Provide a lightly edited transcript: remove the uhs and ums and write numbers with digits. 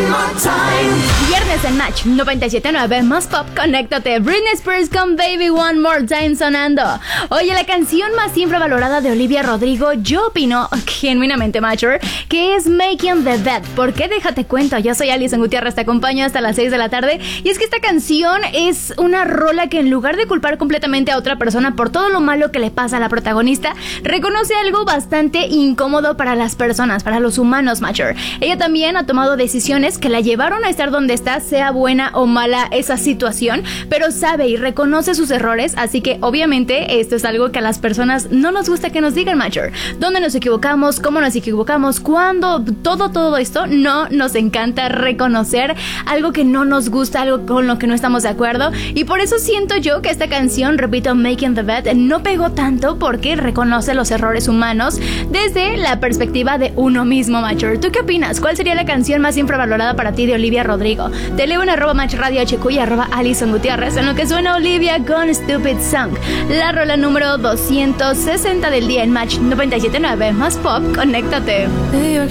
Viernes en Match 97.9 más pop, conéctate. Britney Spears con Baby One More Time sonando. Oye, la canción más infravalorada de Olivia Rodrigo, yo opino, genuinamente mature, que es Making the Bed. ¿Por qué? Déjate cuento. Yo soy Alison Gutiérrez, te acompaño hasta las 6 de la tarde. Y es que esta canción es una rola que en lugar de culpar completamente a otra persona por todo lo malo que le pasa a la protagonista, reconoce algo bastante incómodo para las personas, para los humanos mature. Ella también ha tomado decisiones que la llevaron a estar donde está, sea buena o mala esa situación, pero sabe y reconoce sus errores, así que obviamente esto es algo que a las personas no nos gusta que nos digan mature. ¿Dónde nos equivocamos? ¿Cómo nos equivocamos? ¿Cuándo? Todo esto no nos encanta reconocer algo que no nos gusta, algo con lo que no estamos de acuerdo, y por eso siento yo que esta canción, repito, Making the Bed, no pegó tanto porque reconoce los errores humanos desde la perspectiva de uno mismo mature. ¿Tú qué opinas? ¿Cuál sería la canción más infravalorada para ti de Olivia Rodrigo? Te leo en @MatchRadioHQ y @Alison Gutiérrez, en lo que suena Olivia con Stupid Song, la rola número 260 del día en Match 97.9 más pop, conéctate. New York